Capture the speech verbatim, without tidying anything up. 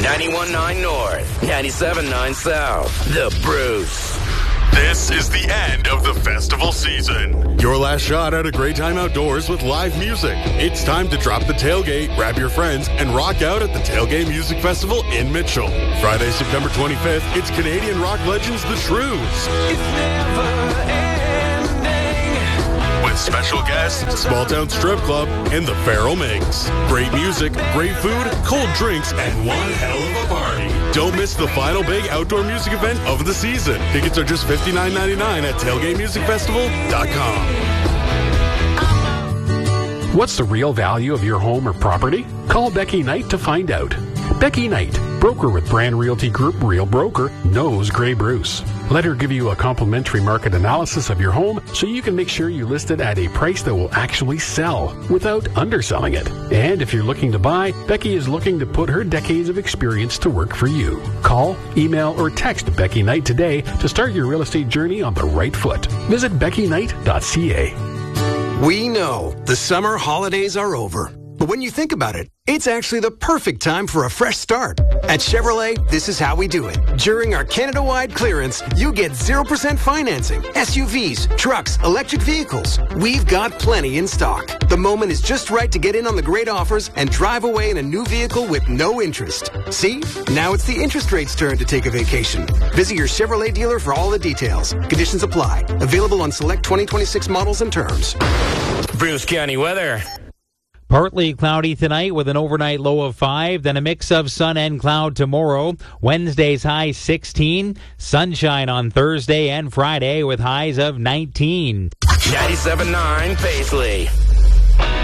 ninety-one point nine North, ninety-seven point nine South. The Bruce. This is the end of the festival season. Your last shot at a great time outdoors with live music. It's time to drop the tailgate, grab your friends, and rock out at the Tailgate Music Festival in Mitchell. Friday, September twenty-fifth, it's Canadian rock legends The Shrews. It's never ending. With special guests, Small Town Strip Club, and the Feral Minx. Great music, great food, cold drinks, and one hell of a party. Don't miss the final big outdoor music event of the season. Tickets are just fifty-nine ninety-nine at tailgate music festival dot com. What's the real value of your home or property? Call Becky Knight to find out. Becky Knight, broker with Brand Realty Group Real Broker, knows Grey Bruce. Let her give you a complimentary market analysis of your home so you can make sure you list it at a price that will actually sell without underselling it. And if you're looking to buy, Becky is looking to put her decades of experience to work for you. Call, email, or text Becky Knight today to start your real estate journey on the right foot. Visit becky knight dot c a. We know the summer holidays are over. But when you think about it, it's actually the perfect time for a fresh start. At Chevrolet, this is how we do it. During our Canada-wide clearance, you get zero percent financing. S U Vs, trucks, electric vehicles. We've got plenty in stock. The moment is just right to get in on the great offers and drive away in a new vehicle with no interest. See? Now it's the interest rate's turn to take a vacation. Visit your Chevrolet dealer for all the details. Conditions apply. Available on select twenty twenty-six models and terms. Bruce County weather. Partly cloudy tonight with an overnight low of five, then a mix of sun and cloud tomorrow. Wednesday's high sixteen, sunshine on Thursday and Friday with highs of nineteen. ninety-seven point nine Paisley.